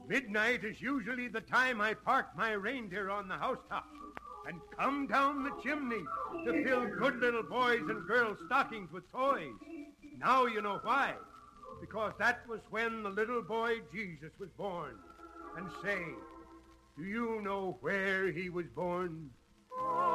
Midnight is usually the time I park my reindeer on the housetop and come down the chimney to fill good little boys' and girls' stockings with toys. Now you know why. Because that was when the little boy Jesus was born. And say, do you know where he was born?